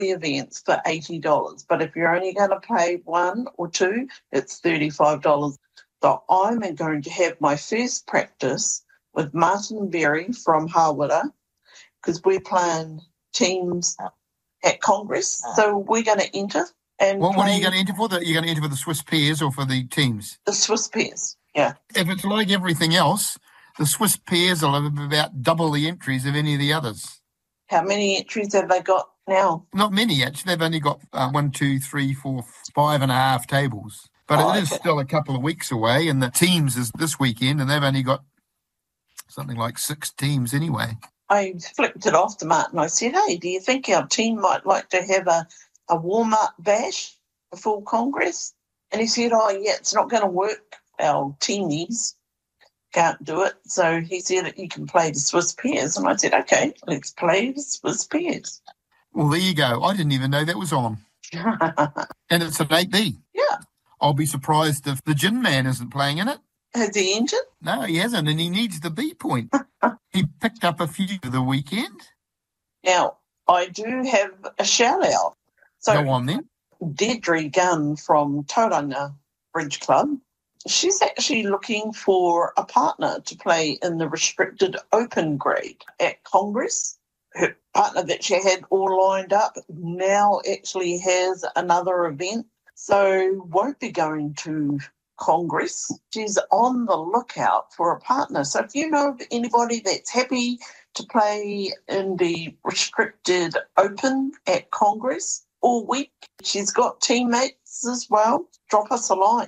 the events for $80. But if you're only going to play one or two, it's $35. So I'm going to have my first practice with Martin Berry from Hawera, because we're playing teams at Congress. So we're going to enter. And what are you going to enter for? You're going to enter for the Swiss pairs or for the teams? The Swiss pairs, yeah. If it's like everything else, the Swiss pairs will have about double the entries of any of the others. How many entries have they got now? Not many, actually. They've only got 1, 2, 3, 4, 5.5 tables. But it is still a couple of weeks away, and the teams is this weekend, and they've only got something like 6 teams anyway. I flipped it off to Martin. I said, hey, do you think our team might like to have a warm-up bash before Congress? And he said, oh, yeah, it's not going to work. Our teamies can't do it. So he said that you can play the Swiss pairs. And I said, okay, let's play the Swiss pairs. Well, there you go. I didn't even know that was on. And it's an 8B. Yeah. I'll be surprised if the Gin Man isn't playing in it. Has he entered? No, he hasn't, and he needs the B point. He picked up a few for the weekend. Now, I do have a shout-out. So, go on then. Deirdre Gunn from Tauranga Bridge Club, she's actually looking for a partner to play in the restricted open grade at Congress. Her partner that she had all lined up now actually has another event, so won't be going to Congress. She's on the lookout for a partner. So if you know of anybody that's happy to play in the restricted open at Congress all week, she's got teammates as well, drop us a line.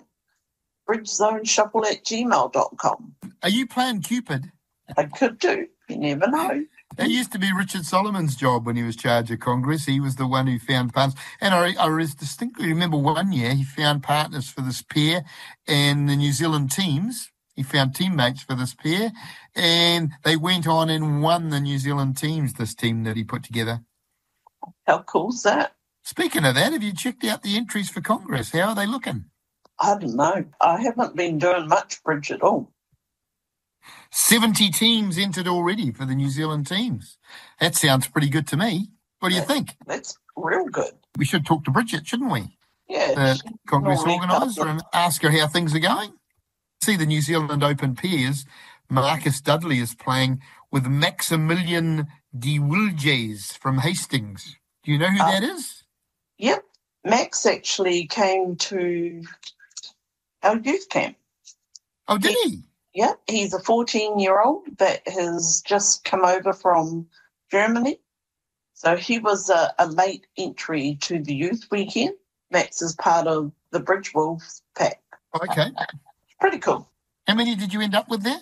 bridgezoneshuffle@gmail.com. Are you playing Cupid? I could do. You never know. That used to be Richard Solomon's job when he was charge of Congress. He was the one who found partners. And I distinctly remember one year he found partners for this pair and the New Zealand teams. He found teammates for this pair, and they went on and won the New Zealand teams, this team that he put together. How cool's that? Speaking of that, have you checked out the entries for Congress? How are they looking? I don't know. I haven't been doing much bridge at all. 70 teams entered already for the New Zealand teams. That sounds pretty good to me. What do you think? That's real good. We should talk to Bridget, shouldn't we? Yeah. The Congress organiser, and ask her how things are going. See the New Zealand Open pairs. Marcus Dudley is playing with Maximilian de Wilges from Hastings. Do you know who that is? Yep. Max actually came to our youth camp. Oh, did he? Yeah, he's a 14-year-old that has just come over from Germany. So he was a late entry to the youth weekend. Max is part of the Bridge Wolves pack. Okay. Pretty cool. How many did you end up with there?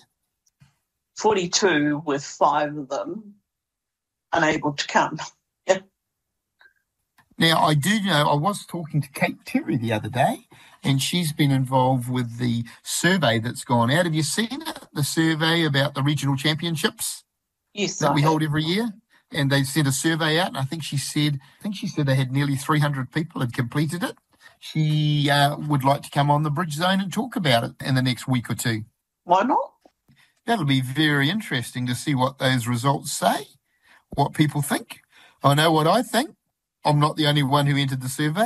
42, with 5 of them unable to come. Yeah. Now, I do know, I was talking to Kate Terry the other day, and she's been involved with the survey that's gone out. Have you seen it, the survey about the regional championships? Yes, that we hold every year? And they sent a survey out, and I think she said they had nearly 300 people had completed it. She would like to come on the Bridge Zone and talk about it in the next week or two. Why not? That'll be very interesting to see what those results say, what people think. I know what I think. I'm not the only one who entered the survey.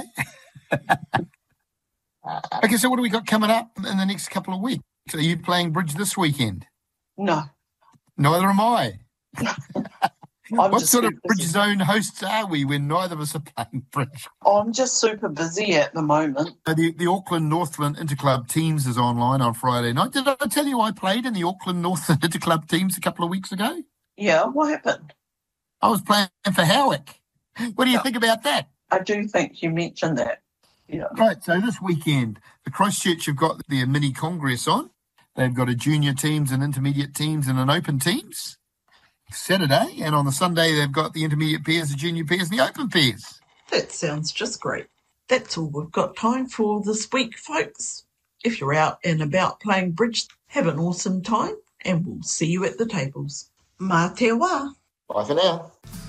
Okay, so what do we got coming up in the next couple of weeks? Are you playing bridge this weekend? No. Neither am I. What sort of Bridge Zone hosts are we when neither of us are playing bridge? I'm just super busy at the moment. The Auckland Northland Interclub Teams is online on Friday night. Did I tell you I played in the Auckland Northland Interclub Teams a couple of weeks ago? Yeah, what happened? I was playing for Howick. What do you think about that? I do think you mentioned that. Yeah. Right, so this weekend, the Christchurch have got their mini congress on. They've got a junior teams and intermediate teams and an open teams Saturday, and on the Sunday they've got the intermediate pairs, the junior pairs and the open pairs. That sounds just great. That's all we've got time for this week, folks. If you're out and about playing bridge, have an awesome time, and we'll see you at the tables. Mā te wā. Bye for now.